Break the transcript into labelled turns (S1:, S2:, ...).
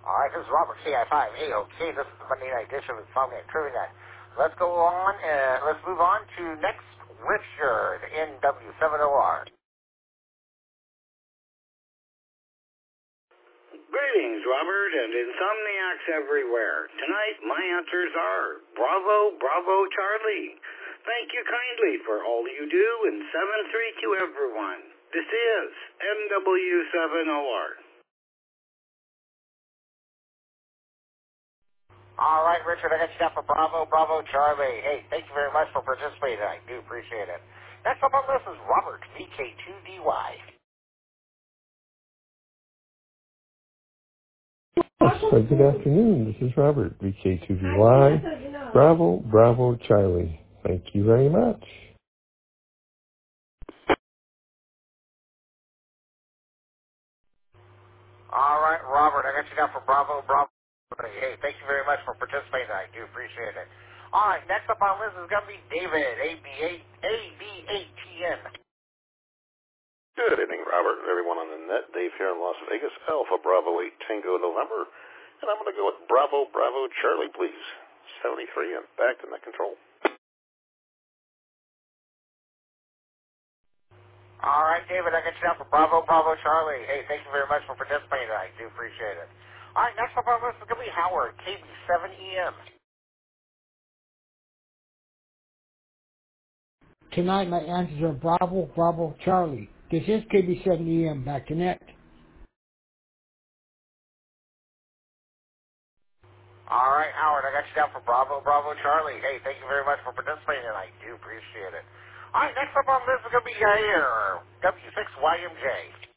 S1: All right, this is Robert, CI5AOK. This is the Monday night edition of Insomnia Trivia. Let's go on, and let's move on to next Richard, NW7OR.
S2: Greetings, Robert, and insomniacs everywhere. Tonight, my answers are Bravo, Bravo, Charlie. Thank you kindly for all you do, and 7-3 to everyone. This is NW7OR.
S1: All right, Richard, I got you down for Bravo, Bravo, Charlie. Hey, thank you very much for participating. I do appreciate it. Next up on this is Robert, VK2DY.
S3: Good afternoon. This is Robert, VK2VY. Bravo, Bravo, Charlie. Thank you very much.
S1: All right, Robert, I got you down for Bravo, Bravo. Hey, thank you very much for participating. I do appreciate it. All right, next up on the list is going to be David, AB8TN.
S4: Good evening, Robert, and everyone on the net. Dave here in Las Vegas, Alpha Bravo 8 Tango November. And I'm going to go with Bravo, Bravo, Charlie, please. 73 and back to net control.
S1: All right, David, I got you down for Bravo, Bravo, Charlie. Hey, thank you very much for participating. I do appreciate it. All right, next up on the list is going to be Howard, KB7EM.
S5: Tonight, my answers are Bravo, Bravo, Charlie. This is KB7EM. Back to net.
S1: All right, Howard, I got you down for Bravo, Bravo, Charlie. Hey, thank you very much for participating, and I do appreciate it. All right, next up on this is going to be Yair, W6YMJ.